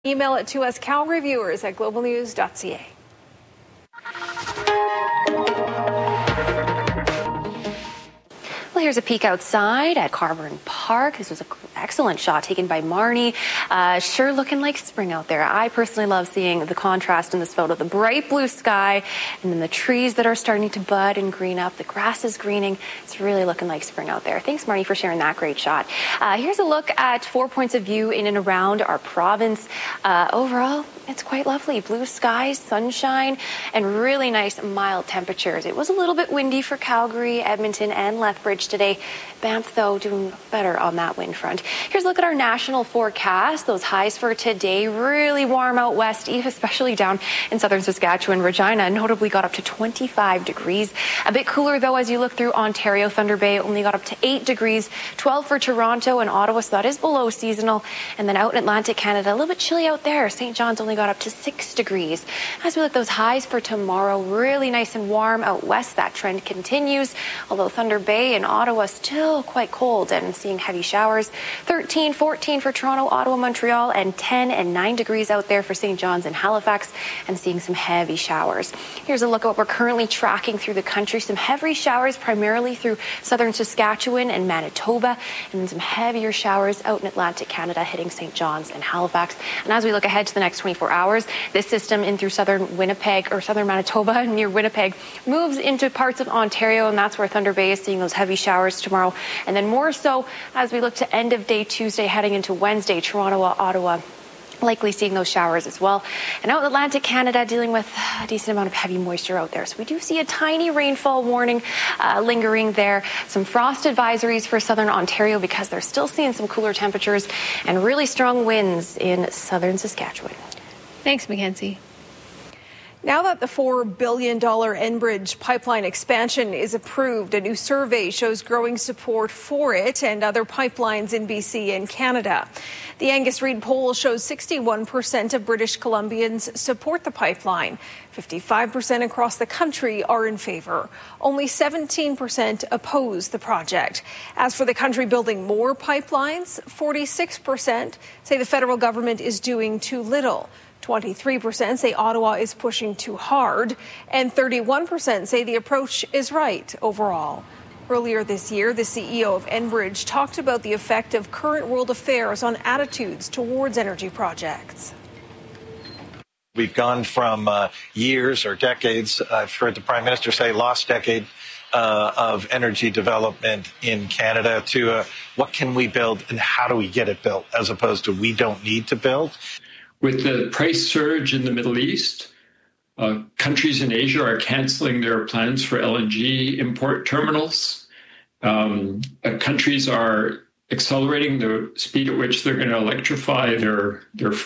Email it to us, Calgary viewers at globalnews.ca. Well, here's a peek outside at Carburn Park. This was an excellent shot taken by Marnie. Sure looking like spring out there. I personally love seeing the contrast in this photo. The bright blue sky and then the trees that are starting to bud and green up. The grass is greening. It's really looking like spring out there. Thanks, Marnie, for sharing that great shot. Here's a look at 4 points of view in and around our province. Overall, it's quite lovely. Blue skies, sunshine, and really nice mild temperatures. It was a little bit windy for Calgary, Edmonton, and Lethbridge today. Banff, though, doing better on that wind front. Here's a look at our national forecast. Those highs for today, really warm out west, especially down in southern Saskatchewan. Regina notably got up to 25 degrees. A bit cooler, though, as you look through Ontario. Thunder Bay only got up to 8 degrees, 12 for Toronto and Ottawa, so that is below seasonal. And then out in Atlantic Canada, a little bit chilly out there. St. John's only got up to 6 degrees. As we look at those highs for tomorrow, really nice and warm out west. That trend continues, although Thunder Bay and Ottawa still quite cold and seeing heavy showers. 13, 14 for Toronto, Ottawa, Montreal, and 10 and 9 degrees out there for St. John's and Halifax, and seeing some heavy showers. Here's a look at what we're currently tracking through the country. Some heavy showers primarily through southern Saskatchewan and Manitoba, and then some heavier showers out in Atlantic Canada hitting St. John's and Halifax. And as we look ahead to the next 24 hours, this system in through southern Winnipeg or southern Manitoba near Winnipeg moves into parts of Ontario, and that's where Thunder Bay is seeing those heavy showers tomorrow. And then more so as we look to end of day Tuesday heading into Wednesday, Toronto, Ottawa, likely seeing those showers as well. And out in Atlantic Canada, dealing with a decent amount of heavy moisture out there. So we do see a tiny rainfall warning lingering there. Some frost advisories for southern Ontario because they're still seeing some cooler temperatures and really strong winds in southern Saskatchewan. Thanks, Mackenzie. Now that the $4 billion Enbridge pipeline expansion is approved, a new survey shows growing support for it and other pipelines in BC and Canada. The Angus Reid poll shows 61% of British Columbians support the pipeline. 55% across the country are in favor. Only 17% oppose the project. As for the country building more pipelines, 46% say the federal government is doing too little. 23% say Ottawa is pushing too hard, and 31% say the approach is right overall. Earlier this year, the CEO of Enbridge talked about the effect of current world affairs on attitudes towards energy projects. We've gone from years or decades, I've heard the Prime Minister say lost decade of energy development in Canada to what can we build and how do we get it built, as opposed to we don't need to build. With the price surge in the Middle East, countries in Asia are canceling their plans for LNG import terminals. Countries are accelerating the speed at which they're going to electrify their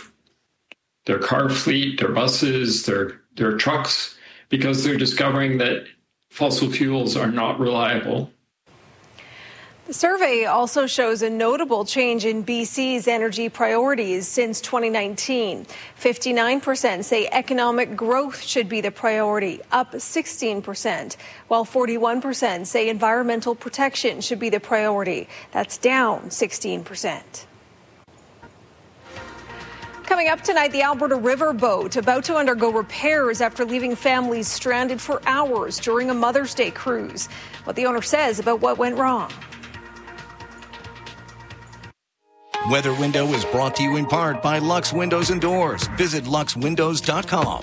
car fleet, their buses, their trucks, because they're discovering that fossil fuels are not reliable. The survey also shows a notable change in BC's energy priorities since 2019. 59% say economic growth should be the priority, up 16%, while 41% say environmental protection should be the priority. That's down 16%. Coming up tonight, the Alberta Riverboat about to undergo repairs after leaving families stranded for hours during a Mother's Day cruise. What the owner says about what went wrong. Weather Window is brought to you in part by Lux Windows and Doors. Visit luxwindows.com.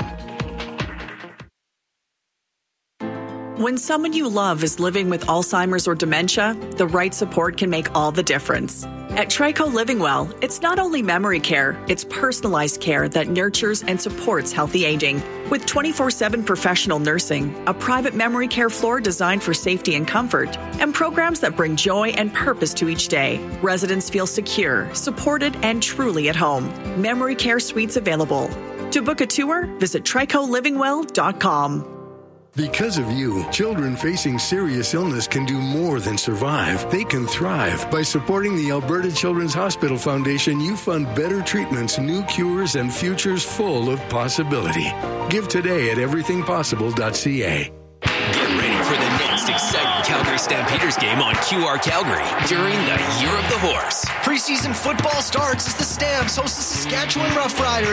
When someone you love is living with Alzheimer's or dementia, the right support can make all the difference. At Trico Living Well, it's not only memory care, it's personalized care that nurtures and supports healthy aging. With 24/7 professional nursing, a private memory care floor designed for safety and comfort, and programs that bring joy and purpose to each day, residents feel secure, supported, and truly at home. Memory care suites available. To book a tour, visit tricolivingwell.com. Because of you, children facing serious illness can do more than survive. They can thrive. By supporting the Alberta Children's Hospital Foundation, you fund better treatments, new cures, and futures full of possibility. Give today at everythingpossible.ca. Get ready for the next most exciting Calgary Stampeders game on QR Calgary during the Year of the Horse. Preseason football starts as the Stamps host the Saskatchewan Roughriders.